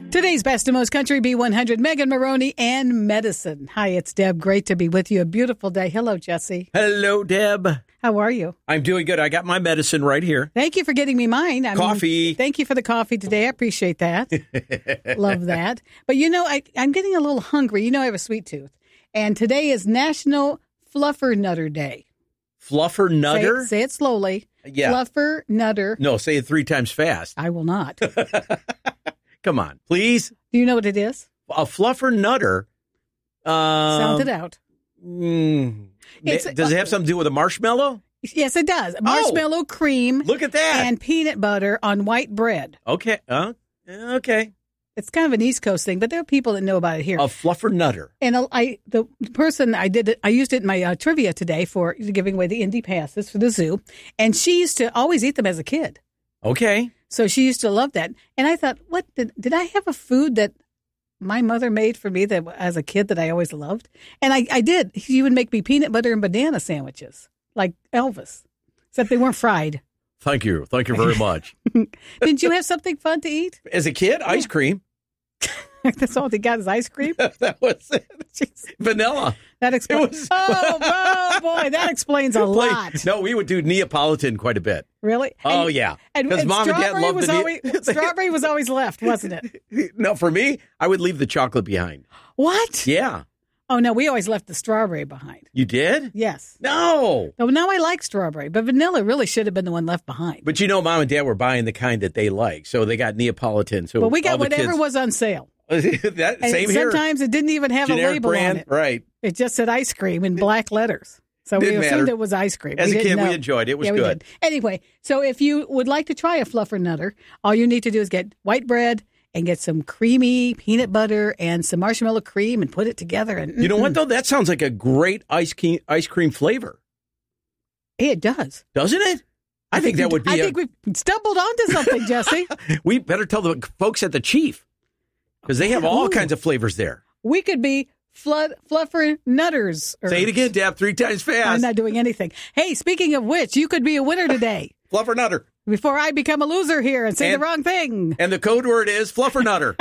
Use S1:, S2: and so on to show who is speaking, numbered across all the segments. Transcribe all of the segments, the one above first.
S1: Today's Best of Most Country B100, Megan Maroney and Medicine. Hi, it's Deb. Great to be with you. A beautiful day. Hello, Jesse.
S2: Hello, Deb.
S1: How are you?
S2: I'm doing good. I got my medicine right here.
S1: Thank you for getting me mine.
S2: Coffee.
S1: Thank you for the coffee today. I appreciate that. Love that. But you know, I'm getting a little hungry. You know I have a sweet tooth. And today is National Fluffer Nutter Day.
S2: Fluffer Nutter?
S1: Say it slowly.
S2: Yeah.
S1: Fluffer Nutter.
S2: No, say it 3 times fast.
S1: I will not.
S2: Come on, please.
S1: Do you know what it is?
S2: A Fluffer Nutter.
S1: Sound it out.
S2: Does it have something to do with a marshmallow?
S1: Yes, it does. Marshmallow cream.
S2: Look at that.
S1: And peanut butter on white bread.
S2: Okay. Okay.
S1: It's kind of an East Coast thing, but there are people that know about it here.
S2: A Fluffer Nutter.
S1: And the person I used it in my trivia today for giving away the Indy passes for the zoo. And she used to always eat them as a kid.
S2: Okay.
S1: So she used to love that. And I thought, what did I have a food that my mother made for me that as a kid that I always loved? And I did. She would make me peanut butter and banana sandwiches like Elvis, except they weren't fried.
S2: Thank you. Thank you very much.
S1: Didn't you have something fun to eat?
S2: As a kid, ice cream.
S1: That's all they got is ice cream?
S2: That was it.
S1: Jeez.
S2: Vanilla.
S1: That explains. Oh, boy, that explains a lot.
S2: No, we would do Neapolitan quite a bit.
S1: Really?
S2: Oh, yeah.
S1: Because
S2: Mom and Dad loved the
S1: strawberry was always left, wasn't it?
S2: No, for me, I would leave the chocolate behind.
S1: What?
S2: Yeah.
S1: Oh, no, we always left the strawberry behind.
S2: You did?
S1: Yes.
S2: No.
S1: Oh, now I like strawberry, but vanilla really should have been the one left behind.
S2: But you know, Mom and Dad were buying the kind that they like, so they got Neapolitan. So
S1: we got whatever was on sale.
S2: Same here.
S1: Sometimes it didn't even have
S2: generic
S1: a label
S2: brand,
S1: on it.
S2: Right.
S1: It just said ice cream in black letters. So we assumed it was ice cream.
S2: As a kid, we enjoyed it. It was good.
S1: Anyway, so if you would like to try a Fluffer Nutter, all you need to do is get white bread and get some creamy peanut butter and some marshmallow cream and put it together. And
S2: you know what, though? That sounds like a great ice cream flavor.
S1: It does.
S2: Doesn't it? I think that would be
S1: I think we've stumbled onto something, Jesse.
S2: We better tell the folks at the Chief, because they have all kinds of flavors there.
S1: We could be Fluffer Nutters.
S2: Say it again, Deb, 3 times fast.
S1: I'm not doing anything. Hey, speaking of which, you could be a winner today.
S2: Fluffer Nutter.
S1: Before I become a loser here and say the wrong thing.
S2: And the code word is Fluffer Nutter.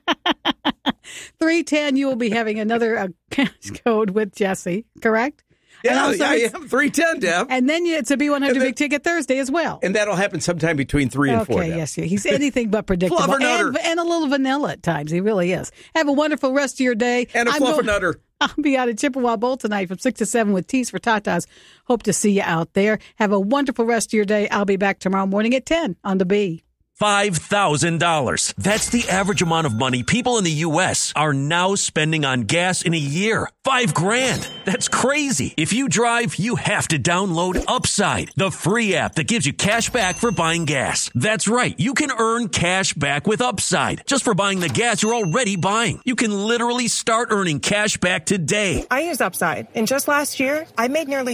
S1: 310, you will be having another code with Jesse, correct?
S2: Yeah, I am 310, Deb.
S1: And then it's a B100 Big Ticket Thursday as well.
S2: And that'll happen sometime between 3 and 4.
S1: Okay, yes. He's anything but predictable.
S2: Fluffer Nutter.
S1: And a little vanilla at times. He really is. Have a wonderful rest of your day.
S2: And a Fluffer Nutter.
S1: I'll be out at Chippewa Bowl tonight from 6 to 7 with Teas for Tatas. Hope to see you out there. Have a wonderful rest of your day. I'll be back tomorrow morning at 10 on the B.
S3: $5,000. That's the average amount of money people in the U.S. are now spending on gas in a year. $5,000. That's crazy. If you drive, you have to download Upside, the free app that gives you cash back for buying gas. That's right. You can earn cash back with Upside just for buying the gas you're already buying. You can literally start earning cash back today.
S4: I use Upside, and just last year, I made nearly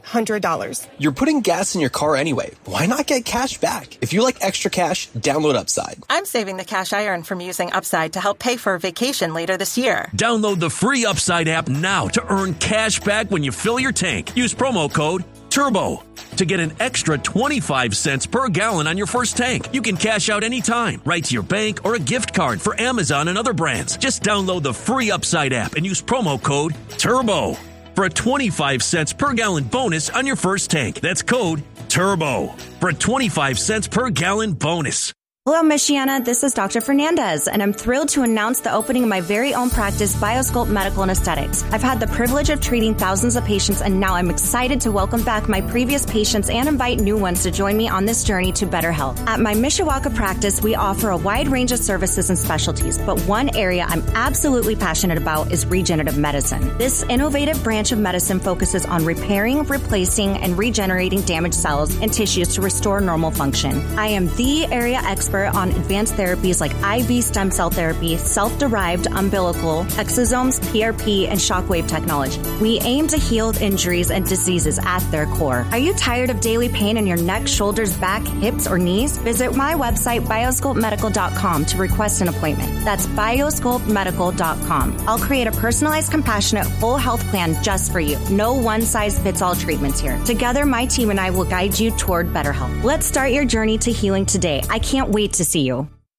S4: $300.
S5: You're putting gas in your car anyway. Why not get cash back? If you like extra cash, download Upside.
S6: I'm saving the cash I earn from using Upside to help pay for a vacation later this year.
S3: Download the free Upside app now to earn cash back when you fill your tank. Use promo code TURBO to get an extra 25 cents per gallon on your first tank. You can cash out anytime, right to your bank or a gift card for Amazon and other brands. Just download the free Upside app and use promo code TURBO for a 25 cents per gallon bonus on your first tank. That's code TURBO for a 25 cents per gallon bonus.
S7: Hello, Michiana. This is Dr. Fernandez, and I'm thrilled to announce the opening of my very own practice, BioSculpt Medical and Aesthetics. I've had the privilege of treating thousands of patients, and now I'm excited to welcome back my previous patients and invite new ones to join me on this journey to better health. At my Mishawaka practice, we offer a wide range of services and specialties, but one area I'm absolutely passionate about is regenerative medicine. This innovative branch of medicine focuses on repairing, replacing, and regenerating damaged cells and tissues to restore normal function. I am the area expert on advanced therapies like IV stem cell therapy, self-derived umbilical, exosomes, PRP, and shockwave technology. We aim to heal injuries and diseases at their core. Are you tired of daily pain in your neck, shoulders, back, hips, or knees? Visit my website, biosculptmedical.com, to request an appointment. That's biosculptmedical.com. I'll create a personalized, compassionate, full health plan just for you. No one-size-fits-all treatments here. Together, my team and I will guide you toward better health. Let's start your journey to healing today. I can't wait to see you.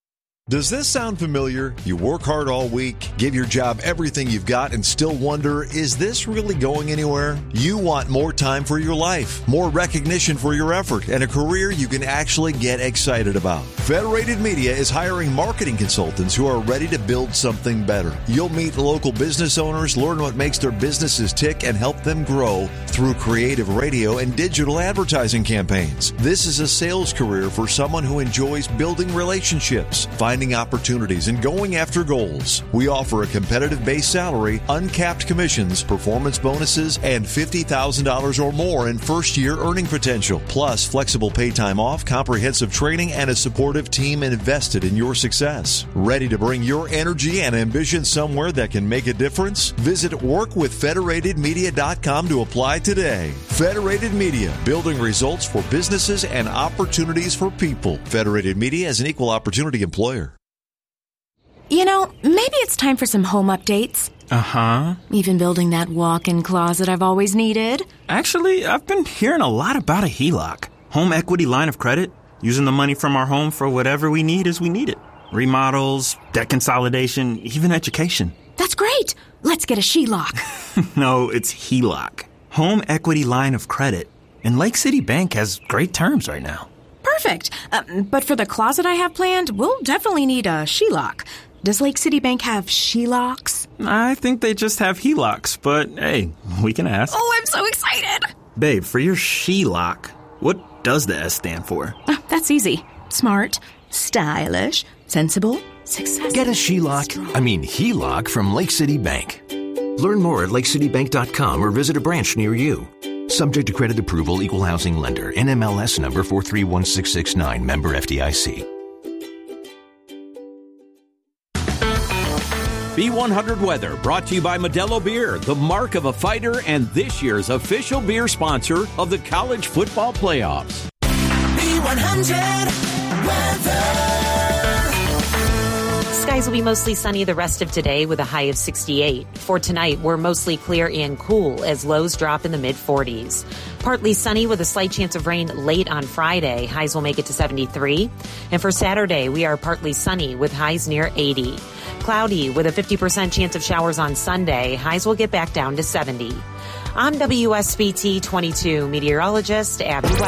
S8: Does this sound familiar? You work hard all week, give your job everything you've got, and still wonder, is this really going anywhere? You want more time for your life, more recognition for your effort, and a career you can actually get excited about. Federated Media is hiring marketing consultants who are ready to build something better. You'll meet local business owners, learn what makes their businesses tick, and help them grow through creative radio and digital advertising campaigns. This is a sales career for someone who enjoys building relationships, finding opportunities, and going after goals. We offer a competitive base salary, uncapped commissions, performance bonuses, and $50,000 or more in first-year earning potential, plus flexible pay time off, comprehensive training, and a supportive team invested in your success. Ready to bring your energy and ambition somewhere that can make a difference? Visit workwithfederatedmedia.com to apply today. Federated Media, building results for businesses and opportunities for people. Federated Media is an equal opportunity employer.
S9: You know, maybe it's time for some home updates.
S10: Uh-huh.
S9: Even building that walk-in closet I've always needed.
S10: Actually, I've been hearing a lot about a HELOC. Home equity line of credit. Using the money from our home for whatever we need as we need it. Remodels, debt consolidation, even education.
S9: That's great. Let's get a SHELOC.
S10: No, it's HELOC. Home equity line of credit. And Lake City Bank has great terms right now.
S9: Perfect. But for the closet I have planned, we'll definitely need a SHELOC. Does Lake City Bank have SHELOCs?
S10: I think they just have HELOCs, but hey, we can ask.
S9: Oh, I'm so excited.
S10: Babe, for your SHELOC, what does the S stand for?
S9: That's easy. Smart, stylish, sensible, successful.
S11: Get a HELOC from Lake City Bank. Learn more at lakecitybank.com or visit a branch near you. Subject to credit approval, equal housing lender, NMLS number 431669, member FDIC.
S2: B100 Weather, brought to you by Modelo Beer, the mark of a fighter and this year's official beer sponsor of the college football playoffs.
S12: B100 Weather. Skies will be mostly sunny the rest of today with a high of 68. For tonight, we're mostly clear and cool as lows drop in the mid-40s. Partly sunny with a slight chance of rain late on Friday. Highs will make it to 73. And for Saturday, we are partly sunny with highs near 80. Cloudy with a 50% chance of showers on Sunday. Highs will get back down to 70. I'm WSBT 22 meteorologist Abby West.